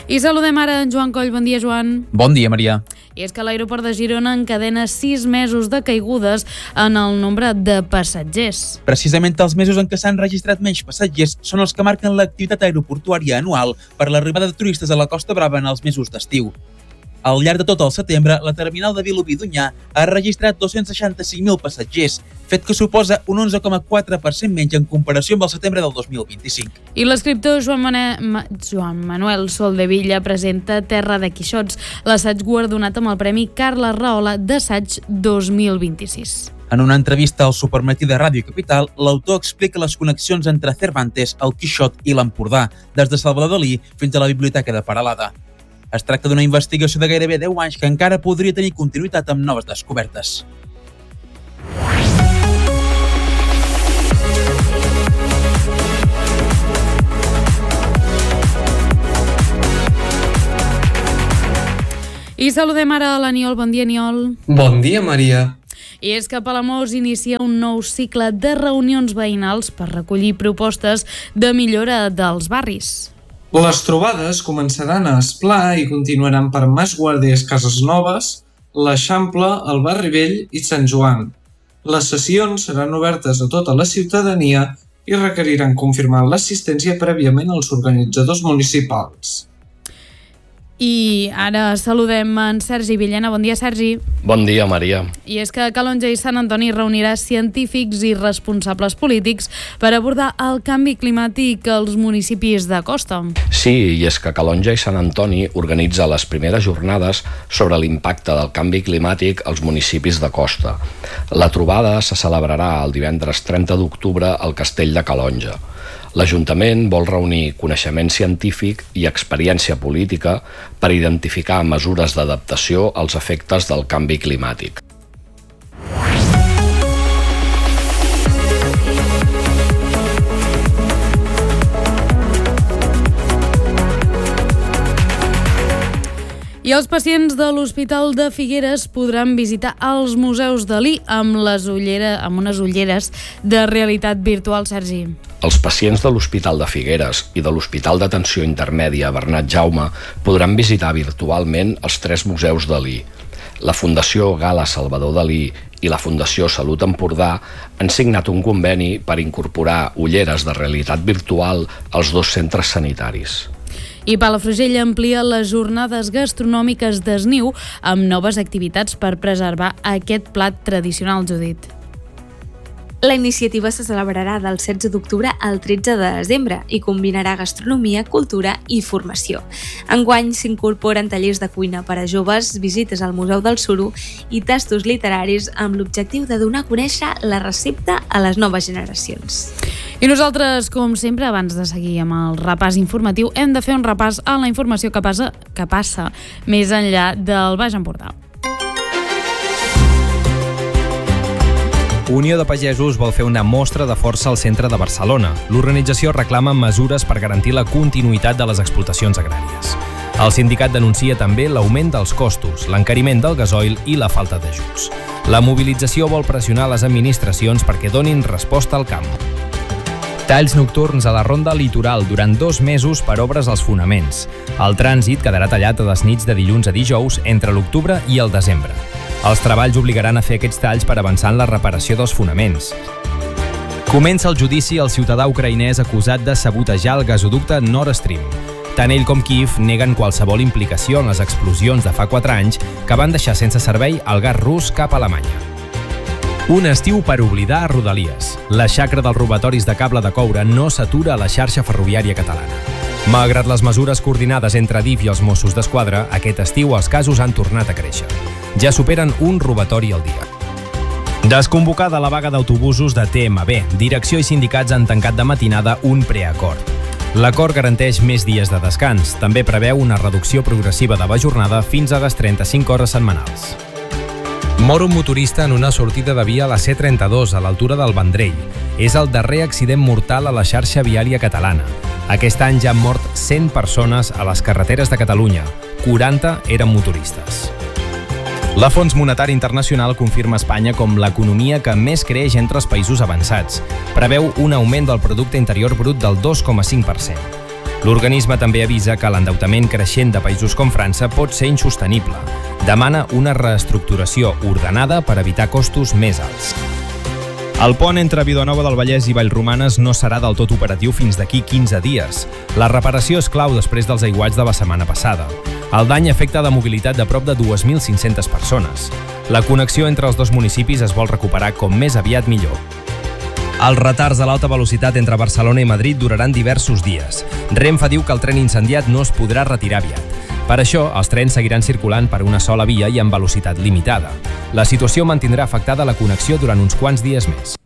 I saludem ara en Joan Coll. Bon dia, Joan. Bon dia, Maria. I és que l'aeroport de Girona encadena 6 mesos de caigudes en el nombre de passatgers. Precisament els mesos en què s'han registrat menys passatgers són els que marquen l'activitat aeroportuària anual per l'arribada de turistes a la Costa Brava en els mesos d'estiu. Al llarg de tot el setembre, la terminal de Vilobí d'Onyar ha registrat 265.000 passatgers, fet que suposa un 11,4% menys en comparació amb el setembre del 2025. I l'escriptor Joan Manuel Soldevilla presenta Terra de Quixots, l'assaig guardonat amb el Premi Carles Rahola d'assaig 2026. En una entrevista al Supermatí de Ràdio Capital, l'autor explica les connexions entre Cervantes, el Quixot i l'Empordà, des de Salvador Dalí fins a la Biblioteca de Peralada. Es tracta d'una investigació de gairebé 10 anys que encara podria tenir continuïtat amb noves descobertes. I saludem ara a l'Aniol. Bon dia, Aniol. Bon dia, Maria. I és que Palamós inicia un nou cicle de reunions veïnals per recollir propostes de millora dels barris. Les trobades començaran a Esplà i continuaran per Mas Guardés, Cases Noves, l'Eixample, el Barri Vell i Sant Joan. Les sessions seran obertes a tota la ciutadania i requeriran confirmar l'assistència prèviament als organitzadors municipals. I ara saludem en Sergi Villena. Bon dia, Sergi. Bon dia, Maria. I és que Calonge i Sant Antoni reunirà científics i responsables polítics per abordar el canvi climàtic als municipis de costa. Sí, i és que Calonge i Sant Antoni organitza les primeres jornades sobre l'impacte del canvi climàtic als municipis de costa. La trobada se celebrarà el divendres 30 d'octubre al Castell de Calonge. L'Ajuntament vol reunir coneixement científic i experiència política per identificar mesures d'adaptació als efectes del canvi climàtic. I els pacients de l'Hospital de Figueres podran visitar els museus Dalí amb unes ulleres de realitat virtual, Sergi. Els pacients de l'Hospital de Figueres i de l'Hospital d'Atenció Intermèdia Bernat Jaume podran visitar virtualment els 3 museus Dalí. La Fundació Gala Salvador Dalí i la Fundació Salut Empordà han signat un conveni per incorporar ulleres de realitat virtual als 2 centres sanitaris. I Palafrugell amplia les jornades gastronòmiques d'esniu amb noves activitats per preservar aquest plat tradicional, Judit. La iniciativa se celebrarà del 16 d'octubre al 13 de desembre i combinarà gastronomia, cultura i formació. Enguany s'incorporen tallers de cuina per a joves, visites al Museu del Suro i tastos literaris amb l'objectiu de donar a conèixer la recepta a les noves generacions. I nosaltres, com sempre, abans de seguir amb el repàs informatiu, hem de fer un repàs a la informació que passa més enllà del Baix Empordà. Unió de Pagesos vol fer una mostra de força al centre de Barcelona. L'organització reclama mesures per garantir la continuïtat de les explotacions agràries. El sindicat denuncia també l'augment dels costos, l'encariment del gasoil i la falta d'ajuts. La mobilització vol pressionar les administracions perquè donin resposta al camp. Talls nocturns a la ronda litoral durant 2 mesos per obres als fonaments. El trànsit quedarà tallat a les nits de dilluns a dijous entre l'octubre i el desembre. Els treballs obligaran a fer aquests talls per avançar en la reparació dels fonaments. Comença el judici al ciutadà ucraïnès acusat de sabotejar el gasoducte Nord Stream. Tant ell com Kíev neguen qualsevol implicació en les explosions de fa 4 anys que van deixar sense servei el gas rus cap a Alemanya. Un estiu per oblidar a Rodalies. La xacra dels robatoris de cable de coure no s'atura a la xarxa ferroviària catalana. Malgrat les mesures coordinades entre DIF i els Mossos d'Esquadra, aquest estiu els casos han tornat a créixer. Ja superen un robatori al dia. Desconvocada la vaga d'autobusos de TMB, direcció i sindicats han tancat de matinada un preacord. L'acord garanteix més dies de descans. També preveu una reducció progressiva de la jornada fins a les 35 hores setmanals. Mor un motorista en una sortida de via a la C32 a l'altura del Vendrell. És el darrer accident mortal a la xarxa viària catalana. Aquest any ja han mort 100 persones a les carreteres de Catalunya. 40 eren motoristes. La Fons Monetari Internacional confirma Espanya com l'economia que més creix entre els països avançats. Preveu un augment del producte interior brut del 2,5%. L'organisme també avisa que l'endeutament creixent de països com França pot ser insostenible. Demana una reestructuració ordenada per evitar costos més alts. El pont entre Vilanova del Vallès i Vallromanes no serà del tot operatiu fins d'aquí 15 dies. La reparació és clau després dels aiguats de la setmana passada. El dany afecta la mobilitat de prop de 2.500 persones. La connexió entre els dos municipis es vol recuperar com més aviat millor. Els retards de l'alta velocitat entre Barcelona i Madrid duraran diversos dies. Renfe diu que el tren incendiat no es podrà retirar aviat. Per això, els trens seguiran circulant per una sola via i amb velocitat limitada. La situació mantindrà afectada la connexió durant uns quants dies més.